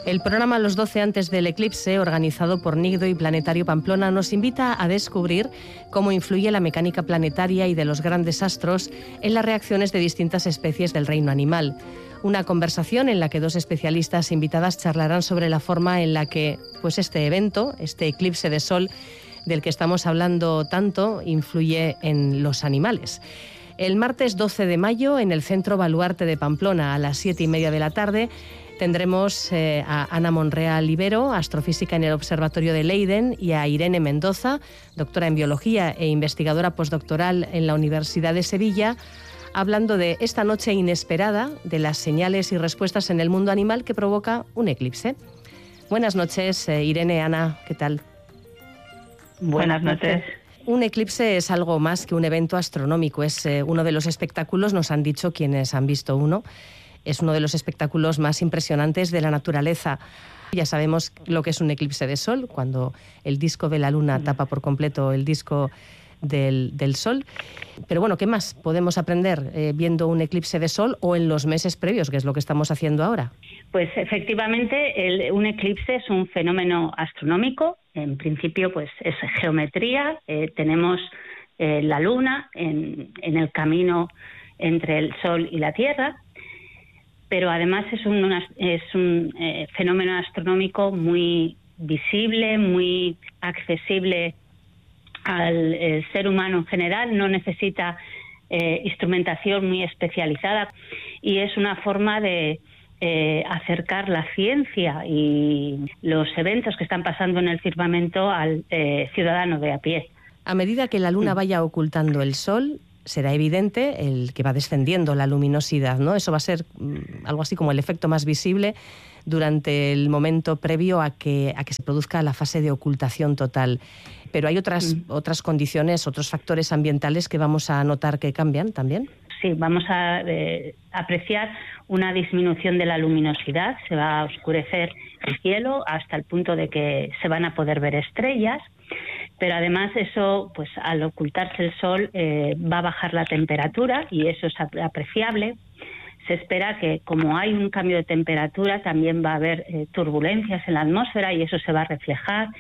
El programa Los 12 antes del eclipse, organizado por Nigdo y Planetario Pamplona, nos invita a descubrir cómo influye la mecánica planetaria y de los grandes astros en las reacciones de distintas especies del reino animal. Una conversación en la que dos especialistas invitadas charlarán sobre la forma en la que este evento, este eclipse de sol del que estamos hablando tanto, influye en los animales. El martes 12 de mayo, en el Centro Baluarte de Pamplona, a las 7:30 de la tarde, tendremos a Ana Monreal Ibero, astrofísica en el Observatorio de Leiden, y a Irene Mendoza, doctora en Biología e investigadora postdoctoral en la Universidad de Sevilla, hablando de esta noche inesperada, de las señales y respuestas en el mundo animal que provoca un eclipse. Buenas noches, Irene, Ana, ¿qué tal? Buenas noches. Un eclipse es algo más que un evento astronómico, es uno de los espectáculos, nos han dicho quienes han visto uno, es uno de los espectáculos más impresionantes de la naturaleza. Ya sabemos lo que es un eclipse de sol, cuando el disco de la luna tapa por completo el disco del sol. Pero bueno, ¿qué más podemos aprender viendo un eclipse de sol o en los meses previos, que es lo que estamos haciendo ahora? Pues efectivamente, un eclipse es un fenómeno astronómico. En principio, pues es geometría. Tenemos la luna en el camino entre el sol y la Tierra. Pero además es un fenómeno astronómico muy visible, muy accesible al ser humano en general. No necesita instrumentación muy especializada y es una forma de acercar la ciencia y los eventos que están pasando en el firmamento al ciudadano de a pie. A medida que la luna vaya ocultando el sol, será evidente el que va descendiendo la luminosidad, ¿no? Eso va a ser algo así como el efecto más visible durante el momento previo a que se produzca la fase de ocultación total. Pero hay otras condiciones, otros factores ambientales que vamos a notar que cambian también. Sí, vamos a apreciar una disminución de la luminosidad, se va a oscurecer el cielo hasta el punto de que se van a poder ver estrellas. Pero además eso, pues al ocultarse el sol, va a bajar la temperatura y eso es apreciable. Se espera que, como hay un cambio de temperatura, también va a haber turbulencias en la atmósfera y eso se va a reflejar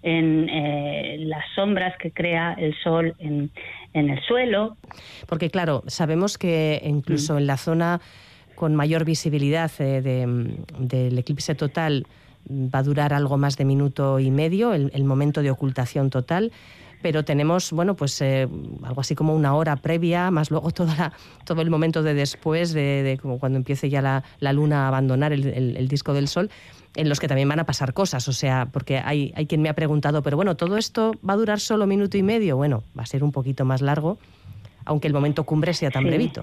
en las sombras que crea el sol en el suelo. Porque claro, sabemos que incluso en la zona con mayor visibilidad del eclipse total va a durar algo más de minuto y medio, el momento de ocultación total, pero tenemos algo así como una hora previa, más luego todo el momento de después, de como cuando empiece ya la luna a abandonar el disco del sol, en los que también van a pasar cosas, o sea, porque hay quien me ha preguntado, pero bueno, ¿todo esto va a durar solo minuto y medio? Bueno, va a ser un poquito más largo, aunque el momento cumbre sea tan brevito.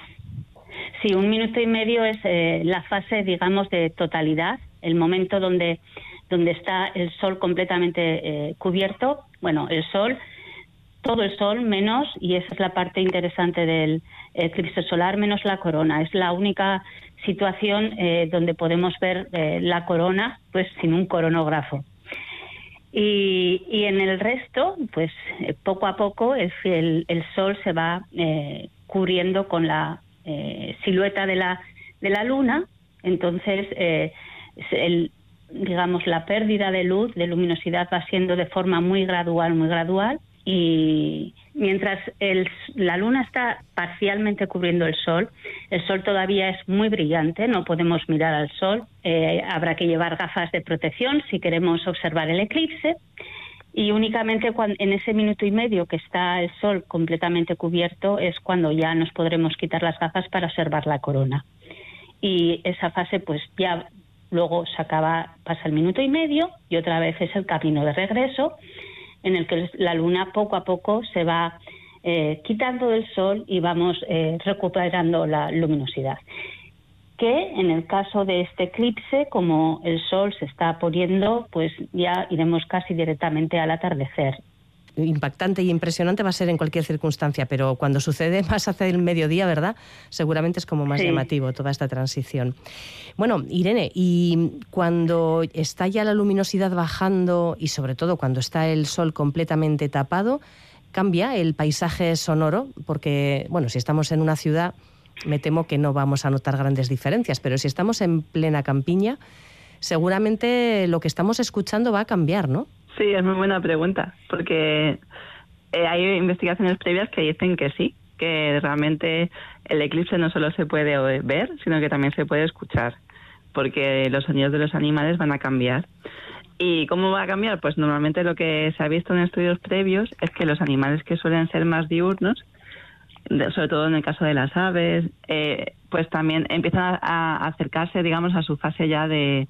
Sí, un minuto y medio es la fase, digamos, de totalidad, el momento donde está el sol completamente cubierto. Bueno, el sol, todo el sol menos, y esa es la parte interesante del eclipse solar, menos la corona. Es la única situación donde podemos ver la corona, pues sin un coronógrafo. Y en el resto, pues poco a poco el sol se va cubriendo con la silueta de la luna. Entonces digamos, la pérdida de luz, de luminosidad, va siendo de forma muy gradual, y mientras la luna está parcialmente cubriendo el sol todavía es muy brillante, no podemos mirar al sol, habrá que llevar gafas de protección si queremos observar el eclipse, y únicamente en ese minuto y medio que está el sol completamente cubierto es cuando ya nos podremos quitar las gafas para observar la corona. Y esa fase pues ya luego pasa el minuto y medio y otra vez es el camino de regreso en el que la luna poco a poco se va quitando del sol y vamos recuperando la luminosidad. Que en el caso de este eclipse, como el sol se está poniendo, pues ya iremos casi directamente al atardecer. Impactante y impresionante va a ser en cualquier circunstancia, pero cuando sucede más hacia el mediodía, ¿verdad? Seguramente es como más llamativo toda esta transición. Bueno, Irene, y cuando está ya la luminosidad bajando y sobre todo cuando está el sol completamente tapado, ¿cambia el paisaje sonoro? Porque, bueno, si estamos en una ciudad, me temo que no vamos a notar grandes diferencias, pero si estamos en plena campiña, seguramente lo que estamos escuchando va a cambiar, ¿no? Sí, es muy buena pregunta, porque hay investigaciones previas que dicen que sí, que realmente el eclipse no solo se puede ver, sino que también se puede escuchar, porque los sonidos de los animales van a cambiar. ¿Y cómo va a cambiar? Pues normalmente lo que se ha visto en estudios previos es que los animales que suelen ser más diurnos, sobre todo en el caso de las aves, pues también empiezan a acercarse, digamos, a su fase ya de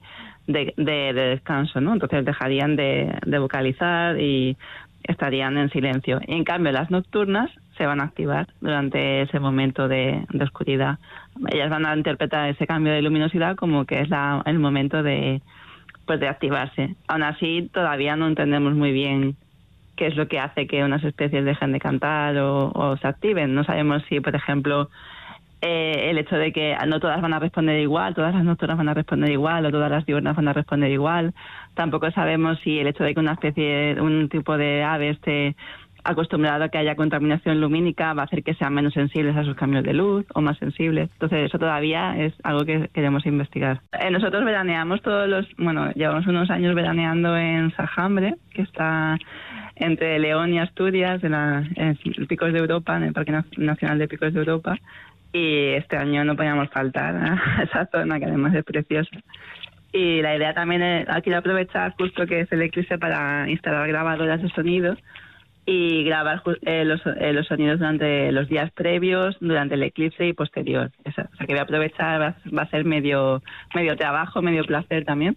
descanso, ¿no? Entonces dejarían de vocalizar y estarían en silencio. Y en cambio las nocturnas se van a activar durante ese momento de oscuridad. Ellas van a interpretar ese cambio de luminosidad como que es el momento de activarse. Aún así, todavía no entendemos muy bien qué es lo que hace que unas especies dejen de cantar o se activen. No sabemos si, por ejemplo, el hecho de que no todas van a responder igual, todas las nocturnas van a responder igual o todas las diurnas van a responder igual. Tampoco sabemos si el hecho de que una especie, un tipo de ave esté acostumbrado a que haya contaminación lumínica va a hacer que sean menos sensibles a esos cambios de luz o más sensibles. Entonces eso todavía es algo que queremos investigar. Nosotros veraneamos llevamos unos años veraneando en Sajambre, que está entre León y Asturias, en Picos de Europa, en el Parque Nacional de Picos de Europa, y este año no podíamos faltar a esa zona, que además es preciosa. Y la idea también es aquí aprovechar justo que es el eclipse para instalar grabadoras de sonido y grabar los sonidos durante los días previos, durante el eclipse y posterior. O sea, que voy a aprovechar, va a ser medio trabajo, medio placer también.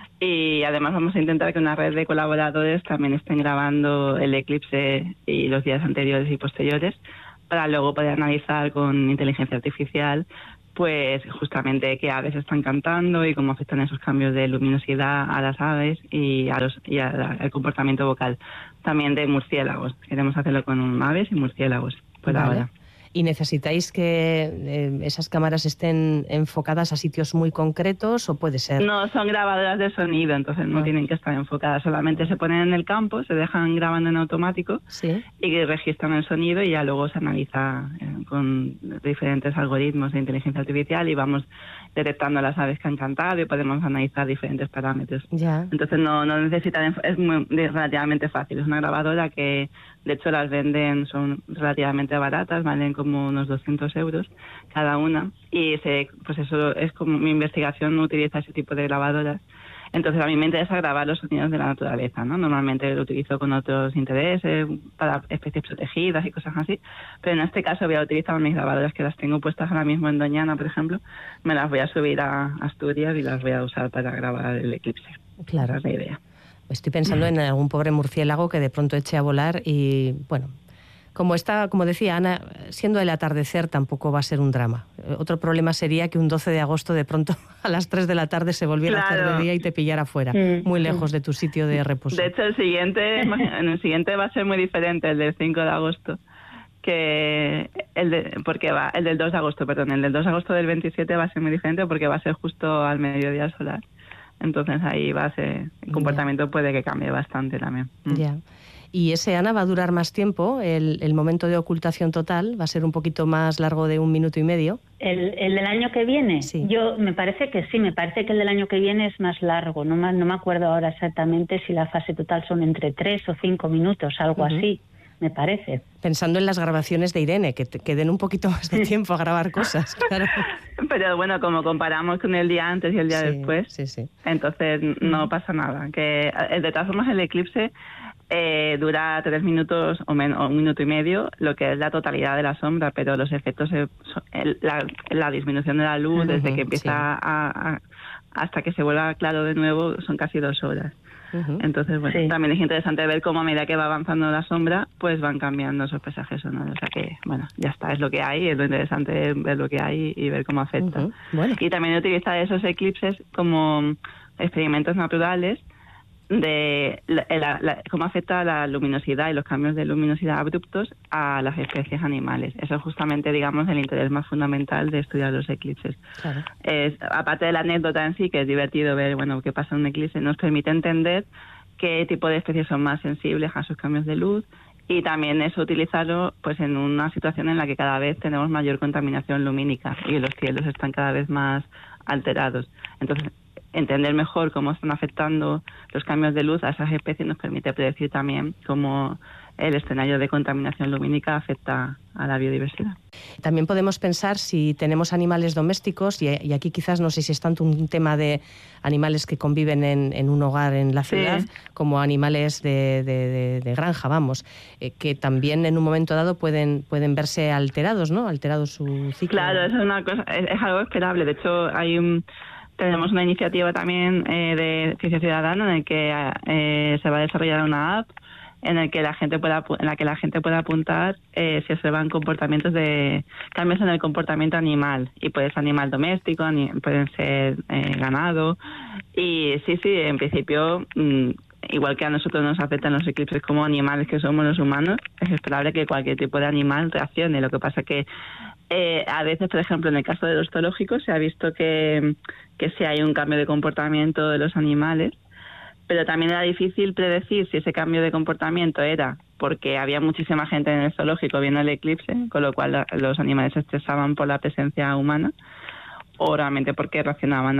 Y además vamos a intentar que una red de colaboradores también estén grabando el eclipse y los días anteriores y posteriores, para luego poder analizar con inteligencia artificial pues justamente qué aves están cantando y cómo afectan esos cambios de luminosidad a las aves y al comportamiento vocal. También de murciélagos. Queremos hacerlo con aves y murciélagos por ahora. ¿Y necesitáis que esas cámaras estén enfocadas a sitios muy concretos o puede ser? No, son grabadoras de sonido, entonces no tienen que estar enfocadas. Solamente se ponen en el campo, se dejan grabando en automático, ¿sí?, y que registran el sonido y ya luego se analiza con diferentes algoritmos de inteligencia artificial y vamos detectando las aves que han cantado y podemos analizar diferentes parámetros. Ya. Entonces no necesitan, es relativamente fácil. Es una grabadora que de hecho las venden, son relativamente baratas, valen como unos 200 euros cada una y pues eso es como mi investigación utiliza ese tipo de grabadoras. Entonces a mí me interesa grabar los sonidos de la naturaleza, ¿no? Normalmente lo utilizo con otros intereses, para especies protegidas y cosas así, pero en este caso voy a utilizar mis grabadoras que las tengo puestas ahora mismo en Doñana, por ejemplo, me las voy a subir a Asturias y las voy a usar para grabar el eclipse. Claro. Esa es la idea. Estoy pensando en algún pobre murciélago que de pronto eche a volar y, bueno, como decía Ana, siendo el atardecer tampoco va a ser un drama. Otro problema sería que un 12 de agosto de pronto a las 3 de la tarde se volviera a hacer de día y te pillara fuera, muy lejos de tu sitio de reposo. De hecho, el siguiente va a ser muy diferente, el del 5 de agosto. El del 2 de agosto, perdón, el del 2 de agosto del 27 va a ser muy diferente porque va a ser justo al mediodía solar. Entonces ahí va a ser, el comportamiento puede que cambie bastante también. Ya. ¿Y ese, Ana, va a durar más tiempo? ¿El momento de ocultación total va a ser un poquito más largo de 1 minuto y medio? ¿El del año que viene? Sí. Me parece que sí, me parece que el del año que viene es más largo. No me acuerdo ahora exactamente si la fase total son entre 3 o 5 minutos, algo así, me parece. Pensando en las grabaciones de Irene, que den un poquito más de tiempo a grabar cosas, claro. Pero bueno, como comparamos con el día antes y el día después, entonces no pasa nada. Que de todas formas el eclipse dura 3 minutos o 1 minuto y medio, lo que es la totalidad de la sombra, pero los efectos, la disminución de la luz desde que empieza hasta que se vuelva claro de nuevo son casi 2 horas. Entonces, bueno, también es interesante ver cómo a medida que va avanzando la sombra, pues van cambiando esos paisajes sonoros. O sea que, bueno, ya está, es lo que hay, es lo interesante ver lo que hay y ver cómo afecta. Bueno. Y también utiliza esos eclipses como experimentos naturales de cómo afecta la luminosidad y los cambios de luminosidad abruptos a las especies animales. Eso es justamente, digamos, el interés más fundamental de estudiar los eclipses. Claro. Aparte de la anécdota en sí, que es divertido ver, bueno, qué pasa en un eclipse, nos permite entender qué tipo de especies son más sensibles a esos cambios de luz y también eso utilizarlo pues en una situación en la que cada vez tenemos mayor contaminación lumínica y los cielos están cada vez más alterados. Entonces, entender mejor cómo están afectando los cambios de luz a esas especies nos permite predecir también cómo el escenario de contaminación lumínica afecta a la biodiversidad. También podemos pensar si tenemos animales domésticos, y aquí quizás no sé si es tanto un tema de animales que conviven en un hogar en la ciudad, como animales de granja, vamos, que también en un momento dado pueden verse alterados, ¿no? Alterado su ciclo. Claro, eso es una cosa, es algo esperable. De hecho, tenemos una iniciativa también de Ciencia Ciudadana en el que se va a desarrollar una app en la que la gente pueda apuntar si observan comportamientos de cambios en el comportamiento animal, y puede ser animal doméstico, pueden ser ganado, y sí, en principio igual que a nosotros nos afectan los eclipses como animales que somos los humanos, es esperable que cualquier tipo de animal reaccione. Lo que pasa que a veces, por ejemplo, en el caso de los zoológicos se ha visto que sí hay un cambio de comportamiento de los animales, pero también era difícil predecir si ese cambio de comportamiento era porque había muchísima gente en el zoológico viendo el eclipse, con lo cual los animales se estresaban por la presencia humana, o realmente porque reaccionaban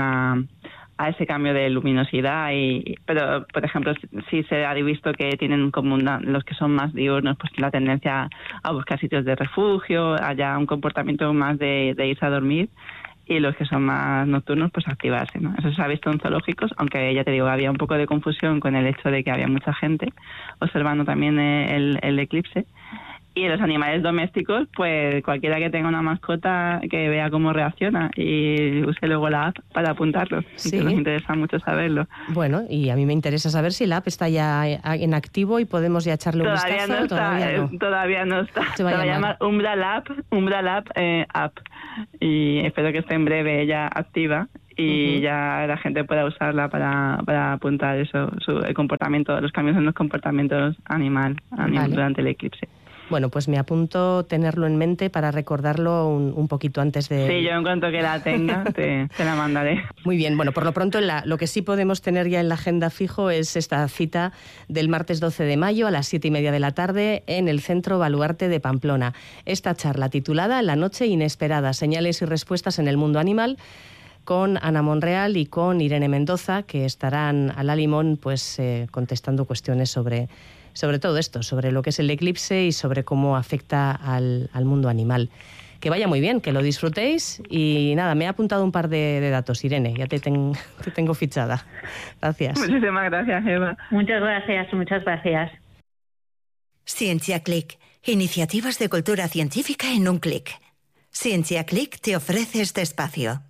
a ese cambio de luminosidad. Pero, por ejemplo, sí se ha visto que tienen como los que son más diurnos, pues la tendencia a buscar sitios de refugio, haya un comportamiento más de irse a dormir, y los que son más nocturnos, pues activarse, ¿no? Eso se ha visto en zoológicos, aunque ya te digo, había un poco de confusión con el hecho de que había mucha gente observando también el eclipse. Y en los animales domésticos, pues cualquiera que tenga una mascota que vea cómo reacciona y use luego la app para apuntarlo. Sí. Que nos interesa mucho saberlo. Bueno, y a mí me interesa saber si la app está ya en activo y podemos ya echarle un vistazo. Todavía no está. Se va a llamar Umbra Lab App. Y espero que esté en breve ya activa y ya la gente pueda usarla para apuntar el comportamiento, los cambios en los comportamientos animales durante el eclipse. Bueno, pues me apunto tenerlo en mente para recordarlo un poquito antes de... Sí, yo en cuanto que la tenga te la mandaré. Muy bien, bueno, por lo pronto lo que sí podemos tener ya en la agenda fijo es esta cita del martes 12 de mayo a las 7:30 de la tarde en el Centro Baluarte de Pamplona. Esta charla titulada La noche inesperada, señales y respuestas en el mundo animal, con Ana Monreal y con Irene Mendoza, que estarán a la limón pues contestando cuestiones sobre todo esto, sobre lo que es el eclipse y sobre cómo afecta al mundo animal. Que vaya muy bien, que lo disfrutéis, y nada, me he apuntado un par de datos, Irene, ya te tengo fichada. Gracias. Muchísimas gracias, Eva. Muchas gracias. Ciencia Click, iniciativas de cultura científica en un clic. Ciencia Click te ofrece este espacio.